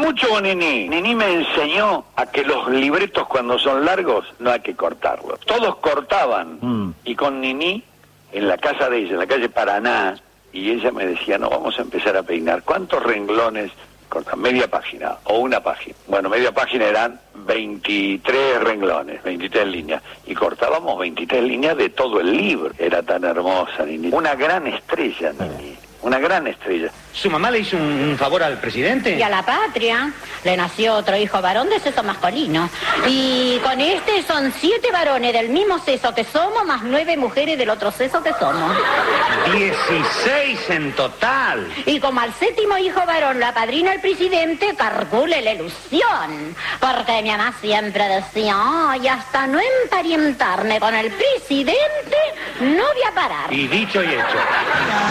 mucho con Nini. Nini me enseñó a que los libretos cuando son largos no hay que cortarlos. Todos cortaban. Y con Nini, en la casa de ella, en la calle Paraná, y ella me decía, no, vamos a empezar a peinar. ¿Cuántos renglones cortan? Media página o una página. Bueno, media página eran 23 renglones, 23 líneas. Y cortábamos 23 líneas de todo el libro. Era tan hermosa, Nini. Una gran estrella, Nini. Una gran estrella. ¿Su mamá le hizo un favor al presidente? Y a la patria. Le nació otro hijo varón de sexo masculino. Y con este son 7 varones del mismo sexo que somos, más 9 mujeres del otro sexo que somos. 16 en total. Y como al 7º hijo varón la padrina el presidente, calcule la ilusión. Porque mi mamá siempre decía, ay, hasta no emparentarme con el presidente, no voy a parar. Y dicho y hecho.